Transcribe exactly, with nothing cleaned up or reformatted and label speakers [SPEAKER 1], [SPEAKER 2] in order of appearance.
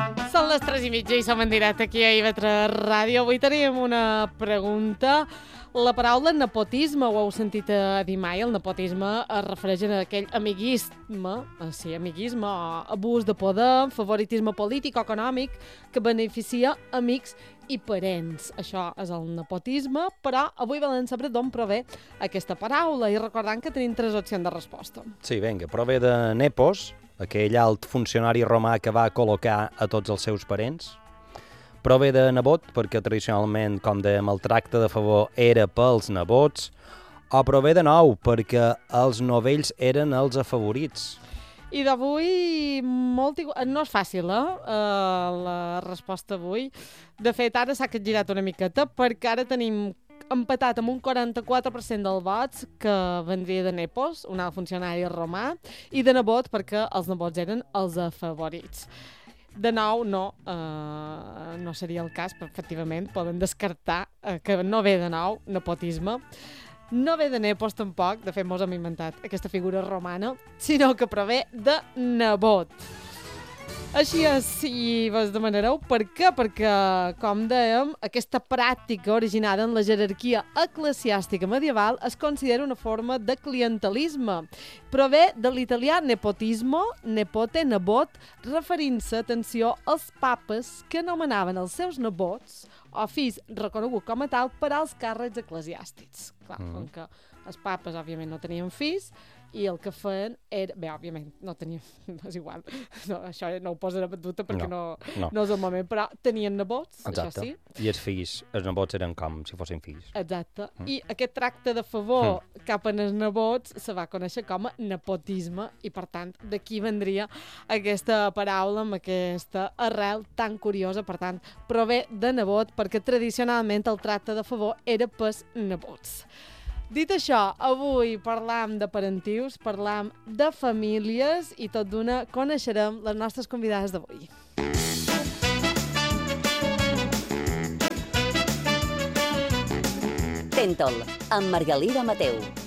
[SPEAKER 1] Són les tres i mitja i som en directe aquí a I V tres Ràdio. Avui tenim una pregunta. La paraula nepotisme, ho heu sentit a dir mai? El nepotisme es refereix a aquell amiguisme, sí, amiguisme, abús de poder, favoritisme polític o econòmic que beneficia amics i parents. Això és el nepotisme, però avui volem saber d'on prové aquesta paraula i recordant que tenim tres opcions de resposta.
[SPEAKER 2] Sí, vinga, prové de Nepos, aquell alt funcionari romà que va col·locar a tots els seus parents. Prové de nebot, perquè tradicionalment, com dèiem, el tracte de favor era pels nebots. O prové de nou, perquè els novells eren els afavorits.
[SPEAKER 1] I d'avui, molt igual... no és fàcil, eh? Uh, la resposta avui. De fet, ara s'ha capgirat una miqueta, perquè ara tenim empatat amb un quaranta-quatre per cent dels vots que vendria de Nepos, un alt funcionari romà, i de nebot perquè els nebots eren els afavorits. De nou, no, uh, no seria el cas, però efectivament poden descartar uh, que no ve de nou nepotisme. No ve de Nepos tampoc, de fet mos hem inventat aquesta figura romana, sinó que prové de nebot. Així és, i vos demanareu per què? Perquè, com dèiem, aquesta pràctica originada en la jerarquia eclesiàstica medieval es considera una forma de clientelisme. Prové de l'italià nepotismo, nepote, nebot, referint-se, atenció, als papes que anomenaven els seus nebots o fills reconeguts com a tal per als càrrecs eclesiàstics. Clar, mm. com que els papes, òbviament, no tenien fills, i el que feien era... Bé, òbviament, no tenien... No és igual. No, això no ho posaré en dubte perquè no, no, no. no és el moment, però tenien nebots,
[SPEAKER 2] Exacte.
[SPEAKER 1] Això sí.
[SPEAKER 2] I els fills, els nebots eren com si fossin fills.
[SPEAKER 1] Exacte. Mm. I aquest tracte de favor mm. cap als nebots se va conèixer com a nepotisme i, per tant, d'aquí vendria aquesta paraula amb aquesta arrel tan curiosa. Per tant, prové de nebot perquè tradicionalment el tracte de favor era pels nebots. Dit això, avui parlam de parentius, parlam de famílies i tot d'una coneixerem les nostres convidades d'avui.
[SPEAKER 3] Tentol, amb Margalida Mateu.